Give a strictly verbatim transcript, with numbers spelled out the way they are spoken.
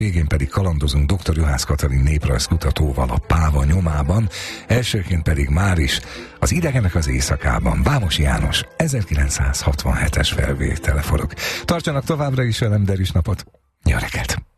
Végén pedig kalandozunk doktor Juhász Katalin néprajzkutatóval a Páva nyomában, elsőként pedig már is az Idegenek az éjszakában. Vámos János, ezerkilencszázhatvanhetes felvétele forog. Tartsanak továbbra is velem, derűs napot, jó reggelt!